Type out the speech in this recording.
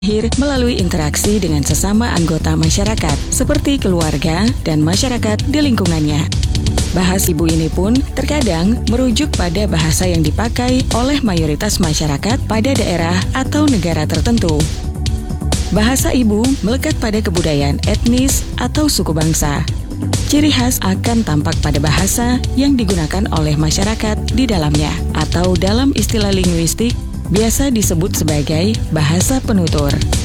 lahir melalui interaksi dengan sesama anggota masyarakat, seperti keluarga dan masyarakat di lingkungannya. Bahasa ibu ini pun terkadang merujuk pada bahasa yang dipakai oleh mayoritas masyarakat pada daerah atau negara tertentu. Bahasa ibu melekat pada kebudayaan etnis atau suku bangsa. Ciri khas akan tampak pada bahasa yang digunakan oleh masyarakat di dalamnya, atau dalam istilah linguistik biasa disebut sebagai bahasa penutur.